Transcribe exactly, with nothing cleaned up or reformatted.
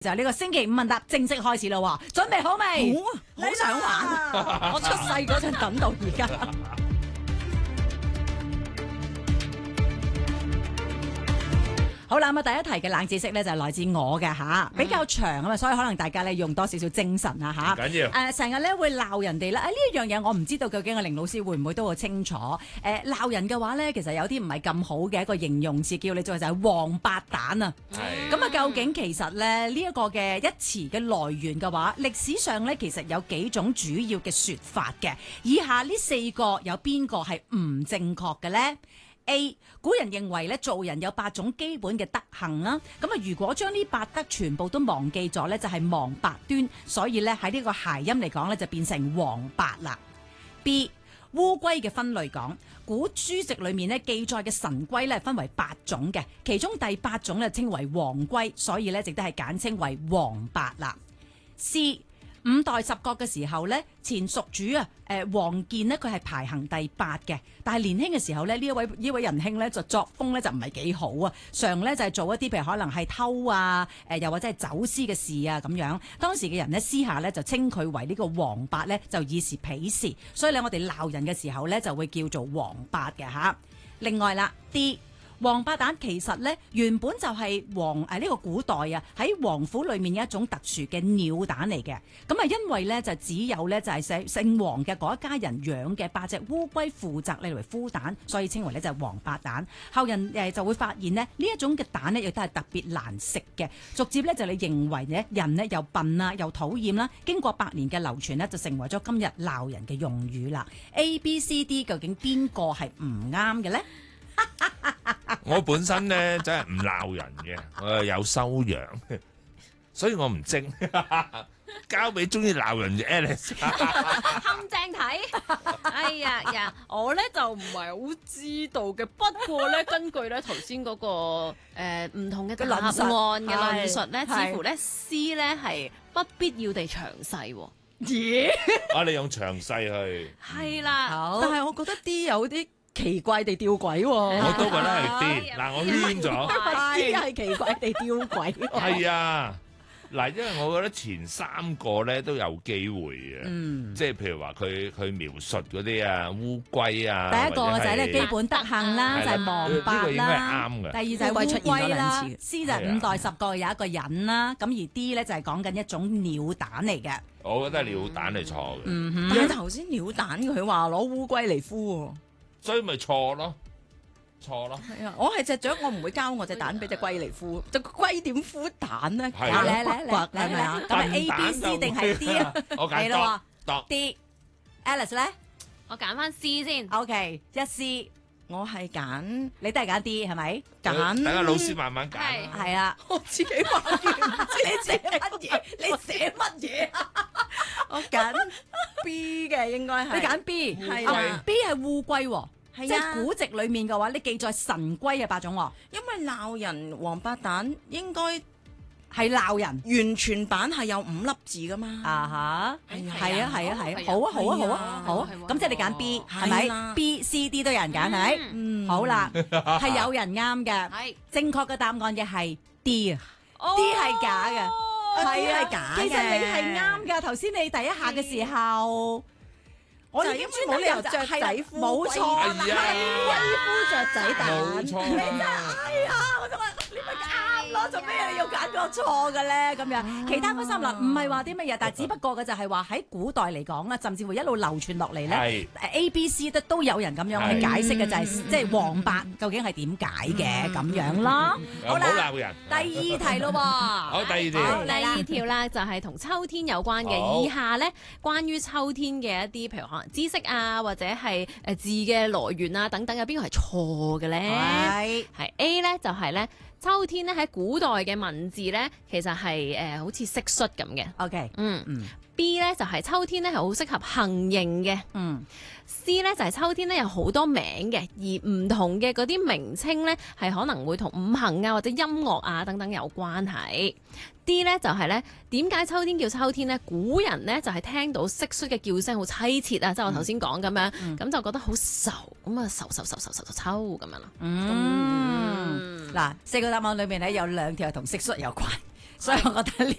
就係呢個星期五問答正式開始啦喎，準備好未？ 好啊，好想玩。我出世嗰陣等到而家。 好啦，咁啊第一題嘅冷知識咧就係來自我嘅吓，比較長啊嘛，所以可能大家咧用多少少精神啊吓。 唔緊要。 誒成日咧會鬧人哋啦，誒呢一樣嘢我唔知道究竟阿凌老師會唔會都好清楚？誒、呃、鬧人嘅話咧，其實有啲唔係咁好嘅一個形容詞，叫你做就係王八蛋啊。 係。 咁啊，究竟其實咧呢一個嘅一詞嘅來源嘅話，歷史上咧其實有幾種主要嘅説法嘅。以下呢四個有邊個係唔正確嘅咧？A 古人認為咧做人有八種基本嘅德行啦，咁啊如果將呢八德全部都忘記咗咧，就係忘八端，所以咧喺呢個諧音嚟講咧就變成王八啦。B 烏龜嘅分類講，古書籍裏面咧記載嘅神龜咧分為八種嘅，其中第八種咧稱為黃龜，所以咧亦都係簡稱為王八啦。C五代十國嘅時候咧，前蜀主啊，誒王建呢，佢係排行第八嘅，但係年輕嘅時候咧，呢一位呢位仁兄咧就作風咧就唔係幾好啊，常咧就係做一啲譬如可能係偷啊，誒又或者係走私嘅事啊咁樣。當時嘅人呢，私下咧就稱佢為呢個王八咧，就以示鄙視，所以咧我哋鬧人嘅時候咧就會叫做王八嘅吓。另外啦，D王八蛋其實咧原本就係王誒呢個古代啊喺王府裏面一種特殊嘅鳥蛋嚟嘅，咁啊因為咧就只有咧就係姓姓王嘅嗰一家人養嘅八隻烏龜負責嚟為孵蛋，所以稱為咧就係王八蛋。後人誒就會發現呢，呢一種嘅蛋咧亦都係特別難食嘅，逐漸咧就你認為咧人咧又笨啊又討厭啦，經過百年嘅流傳呢，就成為咗今日鬧人嘅用語啦。A、B、C、D 究竟邊個係唔啱嘅咧？ 我本身咧真係唔鬧人嘅，我係有修養，所以我唔精。交俾中意鬧人嘅 Alice。 冚正睇，哎呀呀，我咧就唔係好知道嘅。不過咧，根據咧頭先嗰個誒唔同嘅答案嘅論述咧，似乎咧 C 咧係不必要地詳細。 咦？ 啊，你用詳細去。 係啦， 好， 但係我覺得 D 有啲奇怪地吊詭喎。 我都覺得係 D。嗱，我圈咗。 D 係奇怪地吊詭喎。 係啊。嗱，因為我覺得前三個咧都有機會嘅， 嗯， 即係譬如話佢佢描述嗰啲啊烏龜啊， 第一個就係咧基本德行啦，就係忘八呢個應該係啦。 啱嘅。 第二就係烏龜啦。 次 C 就係五代十國有一個人啦，咁而 D 咧就係講緊一種鳥蛋嚟嘅。 我覺得係鳥蛋係錯嘅， 嗯哼， 但係頭先鳥蛋佢話攞烏龜嚟孵喎。 所以咪錯咯，錯咯。 係啊，我係隻雀，我唔會交我隻蛋俾隻龜嚟孵。隻龜點孵蛋咧？ 係嚟啊嚟嚟嚟係咪啊？ 咁係 A、B、C 定係 D 啊？ 我揀係啦多喎，D。Alice 咧我揀翻 C 先。 ，OK，一 C， 我係揀你都係揀 D 係咪？ 揀。 等阿老師慢慢揀。 係係啊， 我自己話完，唔知你寫乜嘢？你寫乜嘢啊？ 我揀 B 嘅應該係。 你揀 B， 係啦啊 B 係烏龜喎。 係啊即係古籍裏面嘅話，你記載神龜嘅八種喎， 因為鬧人王八蛋應該係鬧人完全版係有五粒字噶嘛。 啊吓， 係啊係啊係啊係啊， 係啊好啊好啊好係啊啊好啊係喎， 咁即係你揀 B 係係咪啦 ？B、C、D 都有人揀係咪？ 嗯好啦，係有人啱嘅， 係正確嘅答案嘅係 D 啊哦 ，D 係假嘅，係 D 啊係假嘅其實你係啱㗎，頭先你第一下嘅時候。我已經專登冇理由有雀仔孵冇錯啊， 係啊龜孵雀仔蛋。 冇錯啊。 哎呀，我就話你咪啱咯，做咩你要揀個錯嘅咧？咁樣其他嗰三粒唔係話啲乜嘢，但係只不過嘅就係話喺古代嚟講啊，甚至乎一路流傳落嚟咧係 ，A、B、C 都都有人咁樣去解釋嘅，就係即係王八究竟係點解嘅咁樣咯。 又唔好鬧人。 第二題咯喎， 好，第二條。 好，第二條啦，就係同秋天有關嘅。 好以下咧，關於秋天嘅一啲，譬如可能知識啊，或者係誒字嘅來源啊等等，有邊個係錯嘅咧？ 係係 A 咧，就係咧，秋天咧喺古代嘅文字咧，其實係誒好似蟋蟀咁嘅。 OK， 嗯嗯 B 咧就係秋天咧係好適合行刑嘅。 嗯 C 咧就係秋天咧有好多名嘅，而唔同嘅嗰啲名稱咧係可能會同五行啊或者音樂啊等等有關係。D 咧就係咧點解秋天叫秋天咧？古人咧就係聽到蟋蟀嘅叫聲好凄切啊，即係我頭先講咁樣，咁就覺得好愁，咁啊愁愁愁愁愁愁秋咁樣咯。 嗯，嗱四個答案裏面咧有兩條係同蟋蟀有關。 所以我覺得呢